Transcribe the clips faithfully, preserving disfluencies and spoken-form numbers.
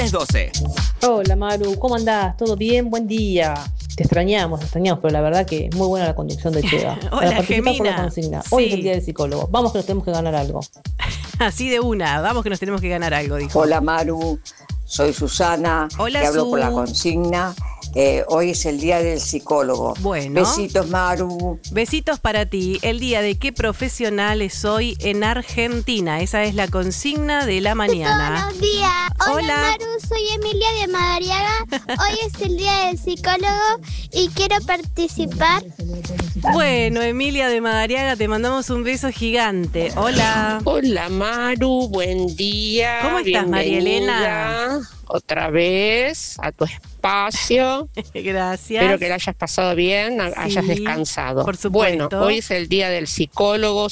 Es doce. Hola Maru, ¿cómo andás? ¿Todo bien? Buen día. Te extrañamos, te extrañamos, pero la verdad que muy buena la conducción de Cheva. Hola, Para participar por la Gemina. consigna. Hoy Sí. es el día del psicólogo. Vamos que nos tenemos que ganar algo. Así de una, vamos que nos tenemos que ganar algo, dijo. Hola Maru, soy Susana, Hola, que hablo Su. por la consigna. Eh, hoy es el día del psicólogo. Bueno. Besitos Maru. Besitos para ti. El día de qué profesional es hoy en Argentina. Esa es la consigna de la mañana. Buenos días. Hola, Hola. Maru, soy Emilia de Madariaga. Hoy es el día del psicólogo y quiero participar. Bueno, Emilia de Madariaga, te mandamos un beso gigante. Hola. Hola Maru, buen día. ¿Cómo estás, María Bienvenida Elena? Otra vez a tu espacio. Gracias. Espero que la hayas pasado bien, a- hayas Sí, descansado. por supuesto. Bueno, hoy es el día del psicólogo,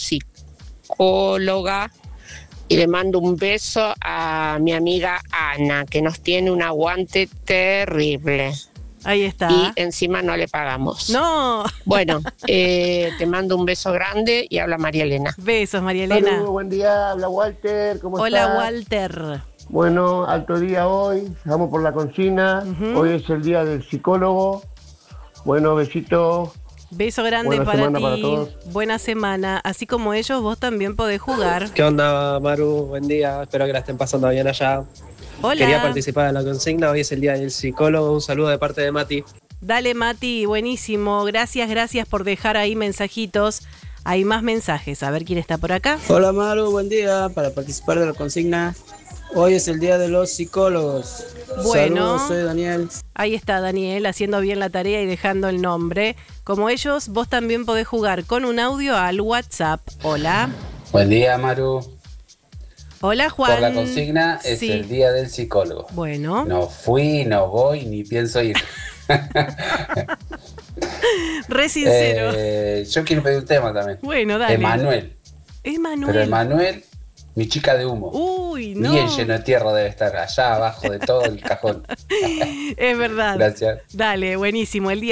psicóloga. Y le mando un beso a mi amiga Ana, que nos tiene un aguante terrible. Ahí está. Y encima no le pagamos. No. Bueno, eh, te mando un beso grande y habla María Elena. Besos, María Elena. Saludos, buen día, habla Walter, ¿cómo Hola, estás? Walter. Bueno, alto día hoy, vamos por la consigna, Ujú. hoy es el día del psicólogo. Bueno, besito. Beso grande Buena para semana ti. para todos. Buena semana. Así como ellos, vos también podés jugar. ¿Qué onda, Maru? Buen día, espero que la estén pasando bien allá. Hola. Quería participar en la consigna, hoy es el día del psicólogo, un saludo de parte de Mati. Dale, Mati, buenísimo. Gracias, gracias por dejar ahí mensajitos. Hay más mensajes. A ver quién está por acá. Hola Maru, buen día. Para participar de la consigna, hoy es el día de los psicólogos. Bueno. Saludos, soy Daniel. Ahí está Daniel haciendo bien la tarea y dejando el nombre. Como ellos, vos también podés jugar con un audio al WhatsApp. Hola. Buen día, Maru. Hola, Juan. Por la consigna es Sí. el día del psicólogo. Bueno. No fui, no voy, ni pienso ir. Re sincero. Eh, yo quiero pedir un tema también. Bueno, dale. Emanuel. Emanuel. Pero Emanuel, mi chica de humo. Uy, no. Bien lleno de tierra debe estar allá abajo de todo el cajón. Es verdad. Gracias. Dale, buenísimo. El día